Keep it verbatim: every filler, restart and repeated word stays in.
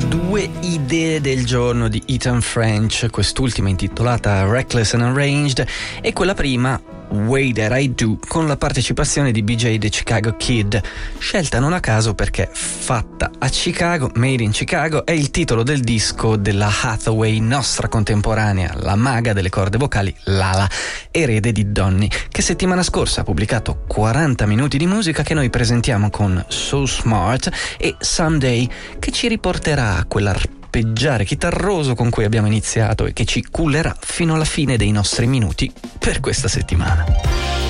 due idee del giorno di Ethan French, quest'ultima intitolata Reckless and Arranged e quella prima Way That I Do, con la partecipazione di B J The Chicago Kid, scelta non a caso perché Fatta a Chicago, Made in Chicago è il titolo del disco della Hathaway, nostra contemporanea, la maga delle corde vocali Lala, erede di Donny, che settimana scorsa ha pubblicato quaranta minuti di musica che noi presentiamo con So Smart e Someday, che ci riporterà a quell'arpeggio chitarroso con cui abbiamo iniziato e che ci cullerà fino alla fine dei nostri minuti per questa settimana.